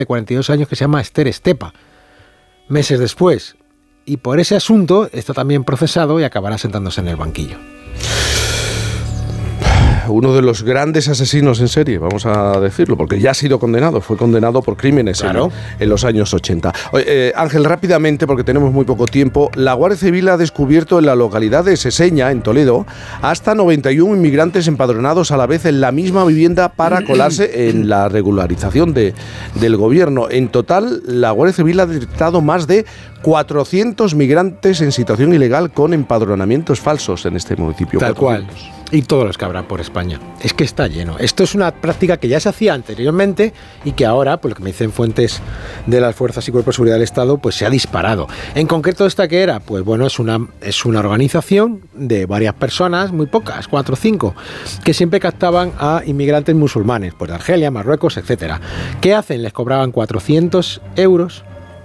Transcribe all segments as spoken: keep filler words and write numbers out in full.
de cuarenta y dos años que se llama Esther Stepa, meses después. Y por ese asunto está también procesado y acabará sentándose en el banquillo. Uno de los grandes asesinos en serie, vamos a decirlo, porque ya ha sido condenado, fue condenado por crímenes claro. en, en los años ochenta. Oye, eh, Ángel, rápidamente, porque tenemos muy poco tiempo, la Guardia Civil ha descubierto en la localidad de Seseña, en Toledo, hasta noventa y uno inmigrantes empadronados a la vez en la misma vivienda para colarse en la regularización de, del gobierno. En total, la Guardia Civil ha detectado más de cuatrocientos migrantes en situación ilegal con empadronamientos falsos en este municipio. Tal cual. Y todos los que habrá por España. Es que está lleno. Esto es una práctica que ya se hacía anteriormente y que ahora, por lo que me dicen fuentes de las fuerzas y cuerpos de seguridad del Estado, pues se ha disparado. En concreto, ¿esta qué era? Pues bueno, es una, es una organización de varias personas, muy pocas, cuatro o cinco, que siempre captaban a inmigrantes musulmanes, pues de Argelia, Marruecos, etcétera. ¿Qué hacen? Les cobraban cuatrocientos euros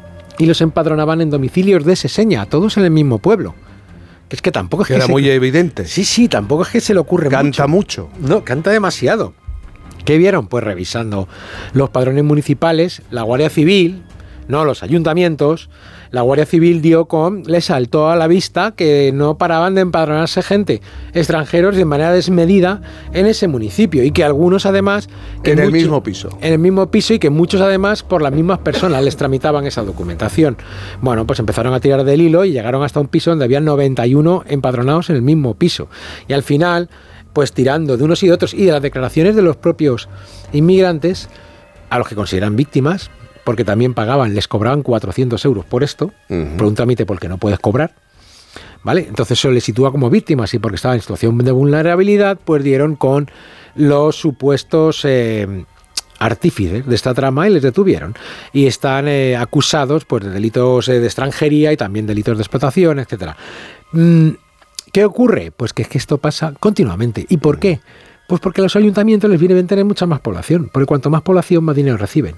y los empadronaban en domicilios de Seseña, todos en el mismo pueblo. Que es que tampoco es que, que era se... muy evidente. Sí, sí, tampoco es que se le ocurre mucho. Canta mucho. No, canta demasiado. ¿Qué vieron? Pues revisando los padrones municipales, la Guardia Civil, no los ayuntamientos, la Guardia Civil dio con, le saltó a la vista que no paraban de empadronarse gente, extranjeros de manera desmedida en ese municipio y que algunos además... Que en mucho, el mismo piso. En el mismo piso y que muchos además por las mismas personas les tramitaban esa documentación. Bueno, pues empezaron a tirar del hilo y llegaron hasta un piso donde había noventa y uno empadronados en el mismo piso. Y al final, pues tirando de unos y de otros y de las declaraciones de los propios inmigrantes, a los que consideran víctimas, porque también pagaban, les cobraban cuatrocientos euros por esto, uh-huh. por un trámite porque no puedes cobrar, ¿vale? Entonces eso les sitúa como víctimas y porque estaban en situación de vulnerabilidad, pues dieron con los supuestos eh, artífices de esta trama y les detuvieron. Y están eh, acusados pues, de delitos eh, de extranjería y también delitos de explotación, etcétera. Mm, ¿Qué ocurre? Pues que es que esto pasa continuamente. ¿Y por qué? Pues porque a los ayuntamientos les viene a tener mucha más población, porque cuanto más población, más dinero reciben.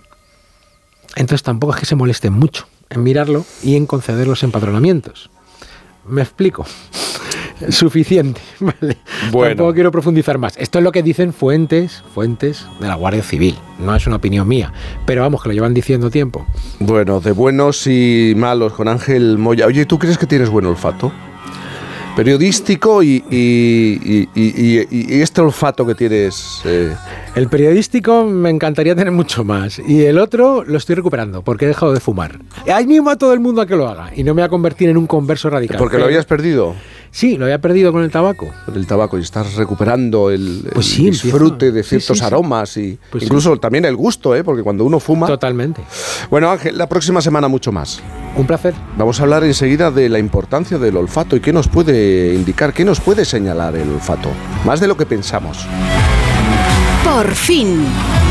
Entonces tampoco es que se molesten mucho en mirarlo y en conceder los empadronamientos. ¿Me explico? Suficiente, ¿vale? Bueno. Tampoco quiero profundizar más. Esto es lo que dicen fuentes, fuentes de la Guardia Civil. No es una opinión mía, pero vamos, que lo llevan diciendo tiempo. Bueno, de buenos y malos con Ángel Moya. Oye, ¿tú crees que tienes buen olfato? Periodístico y, y, y, y, y este olfato que tienes... Eh. El periodístico me encantaría tener mucho más. Y el otro lo estoy recuperando porque he dejado de fumar. Ahí mismo a todo el mundo a que lo haga. Y no me voy a convertir en un converso radical. ¿Porque lo habías perdido? Sí, lo había perdido con el tabaco. Con el tabaco y estás recuperando el, pues el sí, disfrute empiezo. de ciertos sí, sí, aromas y pues incluso sí. también el gusto, ¿eh? Porque cuando uno fuma... Totalmente. Bueno, Ángel, la próxima semana mucho más. Un placer. Vamos a hablar enseguida de la importancia del olfato y qué nos puede indicar, qué nos puede señalar el olfato. Más de lo que pensamos. Por fin.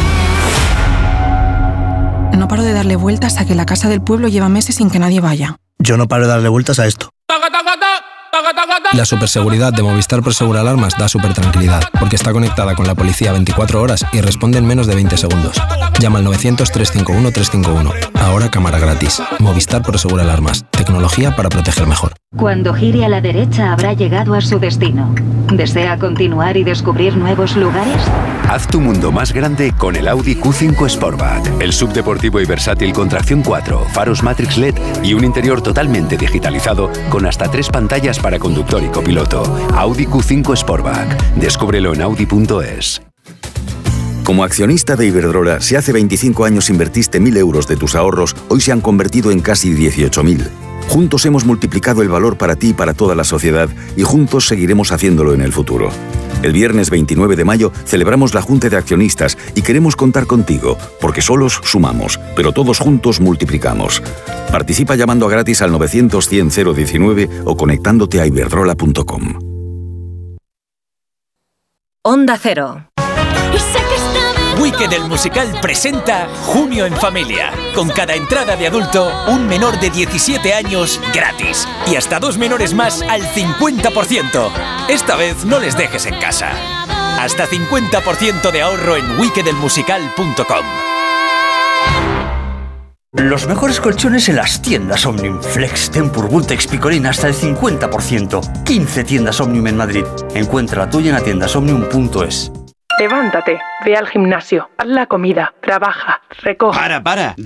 No paro de darle vueltas a que la casa del pueblo lleva meses sin que nadie vaya. Yo no paro de darle vueltas a esto. La superseguridad de Movistar Prosegur Alarmas da super tranquilidad, porque está conectada con la policía veinticuatro horas y responde en menos de veinte segundos. Llama al novecientos, trescientos cincuenta y uno, trescientos cincuenta y uno. Ahora cámara gratis. Movistar Prosegur Alarmas. Tecnología para proteger mejor. Cuando gire a la derecha habrá llegado a su destino. ¿Desea continuar y descubrir nuevos lugares? Haz tu mundo más grande con el Audi Q cinco Sportback. El subdeportivo y versátil con tracción cuatro, faros Matrix L E D y un interior totalmente digitalizado con hasta tres pantallas para conductor y copiloto. Audi Q cinco Sportback. Descúbrelo en audi punto es. Como accionista de Iberdrola, si hace veinticinco años invertiste mil euros de tus ahorros, hoy se han convertido en casi dieciocho mil. Juntos hemos multiplicado el valor para ti y para toda la sociedad y juntos seguiremos haciéndolo en el futuro. El viernes veintinueve de mayo celebramos la Junta de Accionistas y queremos contar contigo, porque solos sumamos, pero todos juntos multiplicamos. Participa llamando a gratis al novecientos, cien, cero diecinueve o conectándote a iberdrola punto com. Onda Cero. Wicked el musical presenta Junio en Familia. Con cada entrada de adulto, un menor de diecisiete años gratis. Y hasta dos menores más al cincuenta por ciento. Esta vez no les dejes en casa. Hasta cincuenta por ciento de ahorro en wicked el musical punto com. Los mejores colchones en las tiendas Omnium. Flex, Tempur, Vultex, Picolín hasta el cincuenta por ciento. quince tiendas Omnium en Madrid. Encuentra la tuya en atiendas omnium punto es. Levántate, ve al gimnasio, haz la comida, trabaja, recoge. Para, para.